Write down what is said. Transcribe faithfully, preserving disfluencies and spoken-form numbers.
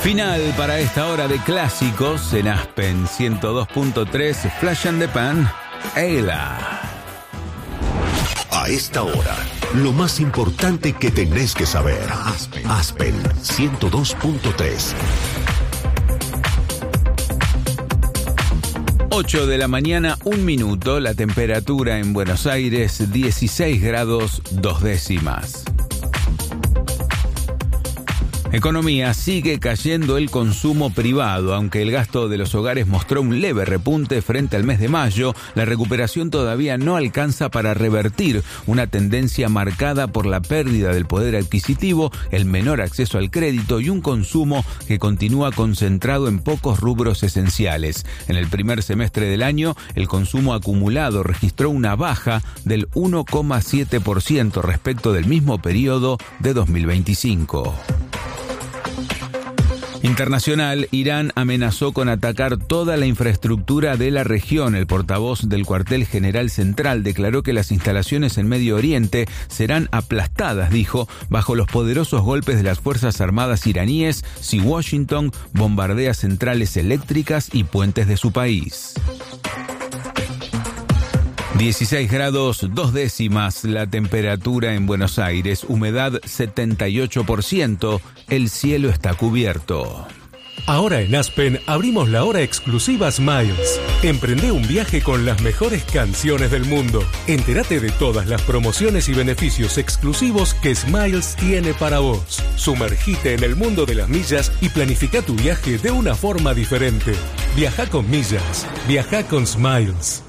Final para esta hora de clásicos en Aspen ciento dos punto tres, Flash and the Pan, Ayla. A esta hora, lo más importante que tenés que saber. Aspen, Aspen ciento dos punto tres. ocho de la mañana, un minuto, la temperatura en Buenos Aires, dieciséis grados, dos décimas. Economía, sigue cayendo el consumo privado. Aunque el gasto de los hogares mostró un leve repunte frente al mes de mayo, la recuperación todavía no alcanza para revertir una tendencia marcada por la pérdida del poder adquisitivo, el menor acceso al crédito y un consumo que continúa concentrado en pocos rubros esenciales. En el primer semestre del año, el consumo acumulado registró una baja del uno coma siete por ciento respecto del mismo periodo de dos mil veinticinco. Internacional, Irán amenazó con atacar toda la infraestructura de la región. El portavoz del cuartel general central declaró que las instalaciones en Medio Oriente serán aplastadas, dijo, bajo los poderosos golpes de las Fuerzas Armadas iraníes si Washington bombardea centrales eléctricas y puentes de su país. dieciséis grados, dos décimas la temperatura en Buenos Aires, humedad setenta y ocho por ciento, el cielo está cubierto. Ahora en Aspen abrimos la hora exclusiva Smiles. Emprende un viaje con las mejores canciones del mundo. Entérate de todas las promociones y beneficios exclusivos que Smiles tiene para vos. Sumergite en el mundo de las millas y planifica tu viaje de una forma diferente. Viaja con millas. Viaja con Smiles.